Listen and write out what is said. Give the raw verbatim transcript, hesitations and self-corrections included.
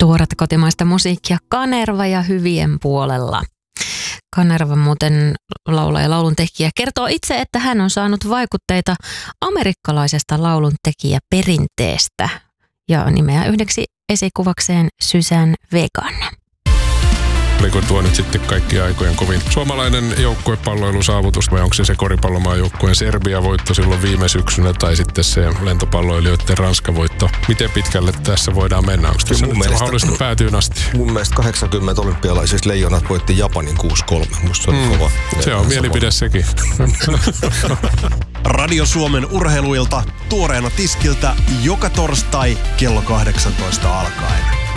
Tuoretta kotimaista musiikkia Kanerva ja hyvien puolella. Kanerva muuten laulaja ja lauluntekijä kertoo itse, että hän on saanut vaikutteita amerikkalaisesta lauluntekijäperinteestä ja nimeää yhdeksi esikuvakseen Suzanne Vegan. Oliko tuo nyt sitten kaikki aikojen kovin suomalainen joukkuepalloilusaavutus vai onko se se koripallomaajoukkueen Serbia-voitto silloin viime syksynä tai sitten se lentopalloilijoiden Ranska-voitto? Miten pitkälle tässä voidaan mennä? Onko tässä nyt mahdollista päätyyn asti? Mun mielestä kahdeksankymmentä olympialaisissa Leijonat voitti Japanin kuusi kolme. Musta se on mm, kova. Se on mielipide sekin. Radio Suomen urheiluilta tuoreena tiskiltä joka torstai kello kahdeksantoista alkaen.